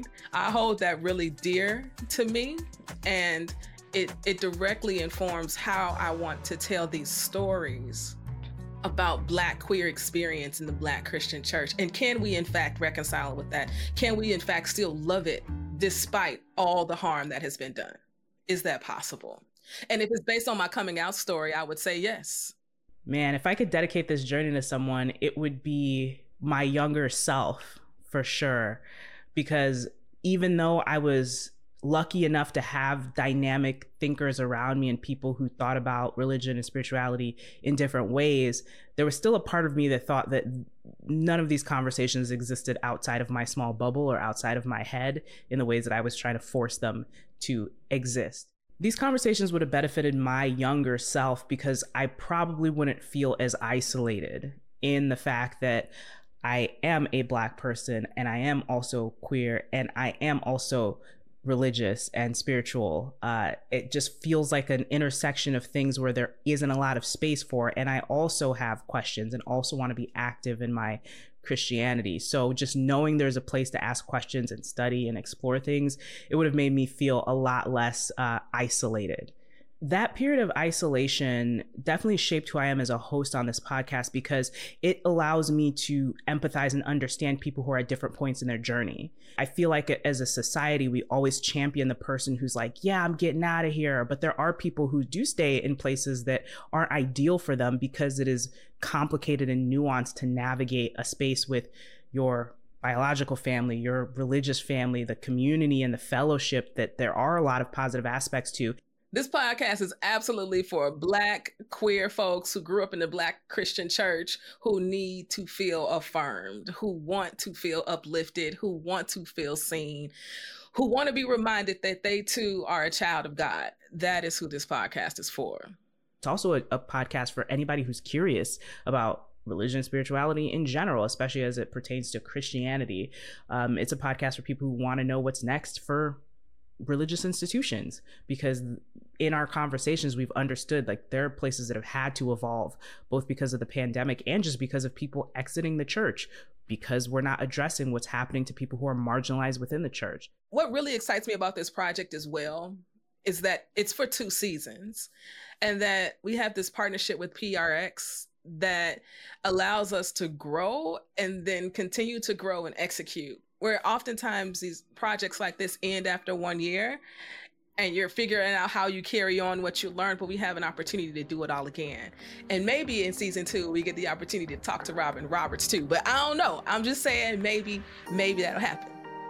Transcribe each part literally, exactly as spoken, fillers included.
mind. I hold that really dear to me, and it, it directly informs how I want to tell these stories about Black queer experience in the Black Christian church. And can we in fact reconcile with that? Can we in fact still love it despite all the harm that has been done? Is that possible? And if it's based on my coming out story, I would say yes. Man, if I could dedicate this journey to someone, it would be my younger self for sure. Because even though I was lucky enough to have dynamic thinkers around me and people who thought about religion and spirituality in different ways, there was still a part of me that thought that none of these conversations existed outside of my small bubble or outside of my head in the ways that I was trying to force them to exist. These conversations would have benefited my younger self because I probably wouldn't feel as isolated in the fact that I am a Black person and I am also queer and I am also religious and spiritual. Uh, it just feels like an intersection of things where there isn't a lot of space for. And I also have questions and also want to be active in my Christianity. So just knowing there's a place to ask questions and study and explore things, it would have made me feel a lot less uh, isolated. That period of isolation definitely shaped who I am as a host on this podcast because it allows me to empathize and understand people who are at different points in their journey. I feel like as a society, we always champion the person who's like, yeah, I'm getting out of here. But there are people who do stay in places that aren't ideal for them because it is complicated and nuanced to navigate a space with your biological family, your religious family, the community and the fellowship that there are a lot of positive aspects to. This podcast is absolutely for Black queer folks who grew up in the Black Christian church, who need to feel affirmed, who want to feel uplifted, who want to feel seen, who want to be reminded that they too are a child of God. That is who this podcast is for. It's also a, a podcast for anybody who's curious about religion and spirituality in general, especially as it pertains to Christianity. Um, it's a podcast for people who want to know what's next for religious institutions, because in our conversations we've understood like there are places that have had to evolve both because of the pandemic and just because of people exiting the church, because we're not addressing what's happening to people who are marginalized within the church. What really excites me about this project as well is that it's for two seasons and that we have this partnership with P R X that allows us to grow and then continue to grow and execute. Where oftentimes these projects like this end after one year and you're figuring out how you carry on what you learned, but we have an opportunity to do it all again. And maybe in season two, we get the opportunity to talk to Robin Roberts too, but I don't know. I'm just saying maybe, maybe that'll happen.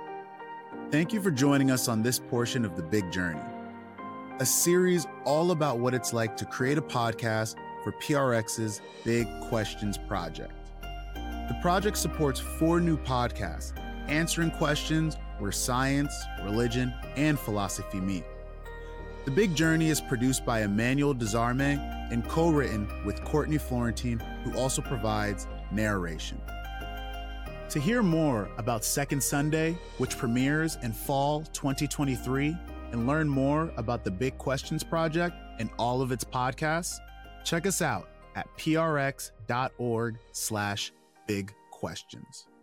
Thank you for joining us on this portion of The Big Journey, a series all about what it's like to create a podcast for P R X's Big Questions Project. The project supports four new podcasts, answering questions where science, religion, and philosophy meet. The Big Journey is produced by Emmanuel Desarme and co-written with Courtney Florentine, who also provides narration. To hear more about Second Sunday, which premieres in fall twenty twenty-three, and learn more about the Big Questions Project and all of its podcasts, check us out at prx.org slash big questions.